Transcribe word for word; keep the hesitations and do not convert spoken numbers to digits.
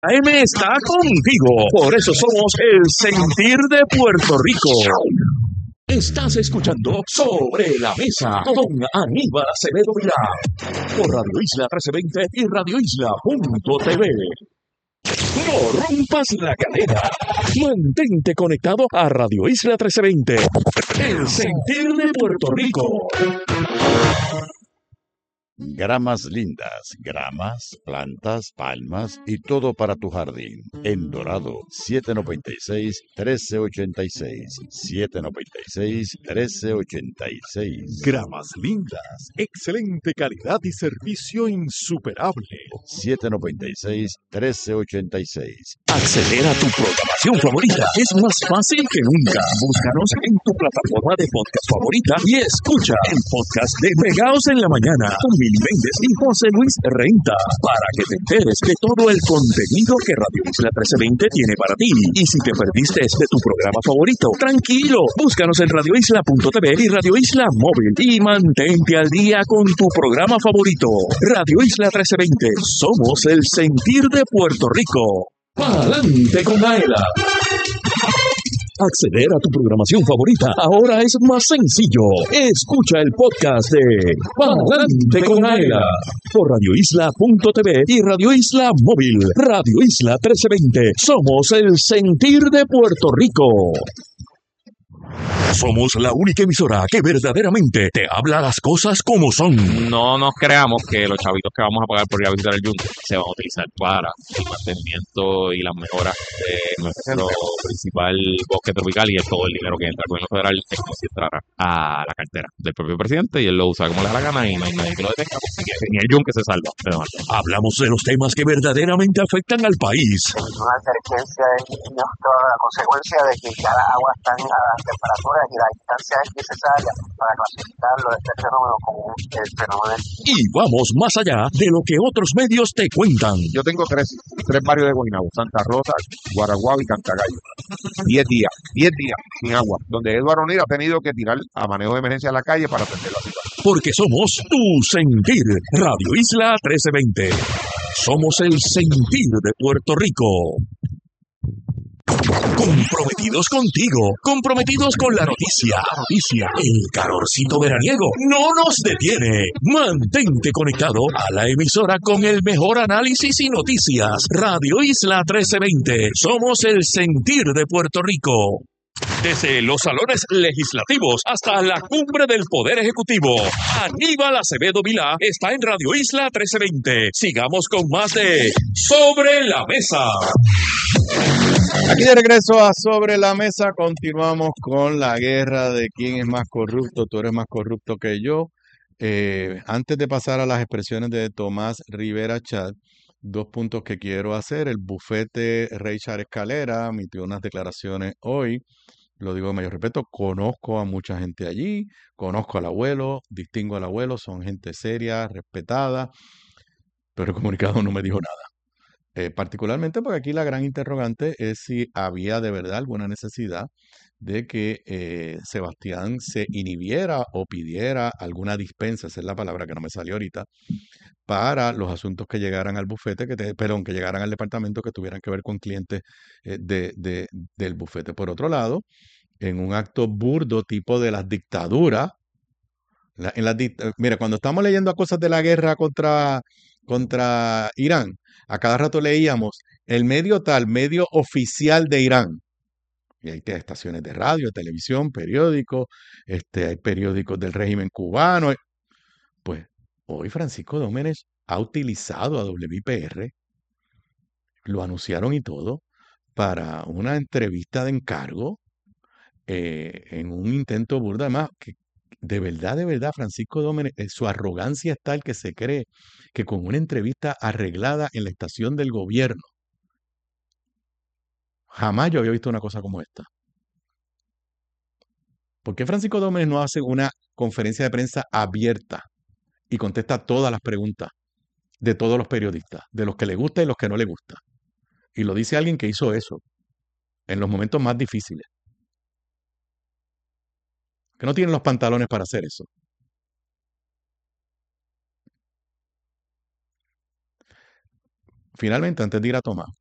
A M está contigo. Por eso somos el sentir de Puerto Rico. Estás escuchando Sobre la Mesa con Aníbal Acevedo Vilá por Radio Isla trece veinte y radio isla punto t v. No rompas la cadena. Mantente conectado a Radio Isla trece veinte, el sentir de Puerto Rico. Gramas lindas, gramas, plantas, palmas y todo para tu jardín. En Dorado, siete noventa y seis, trece ochenta y seis. siete noventa y seis, trece ochenta y seis. Gramas lindas, excelente calidad y servicio insuperable. siete noventa y seis, trece ochenta y seis. Acceder a tu programación favorita es más fácil que nunca. Búscanos en tu plataforma de podcast favorita y escucha el podcast de Pegaos en la Mañana con Mili Méndez y José Luis Renta, para que te enteres de todo el contenido que Radio Isla trece veinte tiene para ti. Y si te perdiste de tu programa favorito, tranquilo, búscanos en radio isla punto t v y Radio Isla Móvil y mantente al día con tu programa favorito. Radio Isla trece veinte, somos el sentir de Puerto Rico. ¡Pa'lante con Aela! Acceder a tu programación favorita ahora es más sencillo. Escucha el podcast de Pa'lante con Aela por radio isla punto t v y Radio Isla Móvil. Radio Isla trece veinte. Somos el sentir de Puerto Rico. Somos la única emisora que verdaderamente te habla las cosas como son. No nos creamos que los chavitos que vamos a pagar por ir a visitar el yunque se van a utilizar para el mantenimiento y las mejoras de nuestro principal bosque tropical, y es todo el dinero que entra al gobierno federal es como si entrara a la cartera del propio presidente y él lo usa como le da la gana y no hay nadie que lo detenga, porque ni el yunque se salva. Hablamos de los temas que verdaderamente afectan al país. Es una advertencia de niños, toda la consecuencia de que ya las aguas están a las temperaturas y la distancia es necesaria para clasificarlo este fenómeno como el fenómeno. Y vamos más allá de lo que otros medios te cuentan. Yo tengo tres, tres barrios de Guaynabo: Santa Rosa, Guaraguao y Cantagallo. Diez días, diez días sin agua, donde Eduardo O'Neill ha tenido que tirar a manejo de emergencia a la calle para atender la situación. Porque somos tu sentir. Radio Isla trece veinte. Somos el sentir de Puerto Rico. Comprometidos contigo, comprometidos con la noticia. Noticia, el calorcito veraniego no nos detiene. Mantente conectado a la emisora con el mejor análisis y noticias. Radio Isla trece veinte. Somos el sentir de Puerto Rico. Desde los salones legislativos hasta la cumbre del Poder Ejecutivo, Aníbal Acevedo Vilá está en Radio Isla trece veinte. Sigamos con más de Sobre la Mesa. Aquí de regreso a Sobre la Mesa, continuamos con la guerra de quién es más corrupto. Tú eres más corrupto que yo. Eh, antes de pasar a las expresiones de Tomás Rivera Chat, dos puntos que quiero hacer. El bufete Richard Escalera emitió unas declaraciones hoy. Lo digo con mayor respeto, conozco a mucha gente allí, conozco al abuelo, distingo al abuelo, son gente seria, respetada, pero el comunicado no me dijo nada. Eh, particularmente porque aquí la gran interrogante es si había de verdad alguna necesidad de que eh, Sebastián se inhibiera o pidiera alguna dispensa, esa es la palabra que no me salió ahorita, para los asuntos que llegaran al bufete, que te, perdón, que llegaran al departamento que tuvieran que ver con clientes eh, de, de, del bufete. Por otro lado, en un acto burdo tipo de las dictaduras, la, en las dict- mira, cuando estamos leyendo cosas de la guerra contra, contra Irán, a cada rato leíamos el medio tal, medio oficial de Irán. Y hay te- estaciones de radio, de televisión, periódicos, este, hay periódicos del régimen cubano. Pues hoy Francisco Dómenes ha utilizado a W P R, lo anunciaron y todo, para una entrevista de encargo eh, en un intento burda. Además, que de verdad, de verdad, Francisco Dómenes, eh, su arrogancia es tal que se cree que con una entrevista arreglada en la estación del gobierno, jamás yo había visto una cosa como esta. ¿Por qué Francisco Dómenes no hace una conferencia de prensa abierta y contesta todas las preguntas de todos los periodistas, de los que le gusta y los que no le gusta? Y lo dice alguien que hizo eso en los momentos más difíciles, que no tienen los pantalones para hacer eso. Finalmente, antes de ir a Tomás,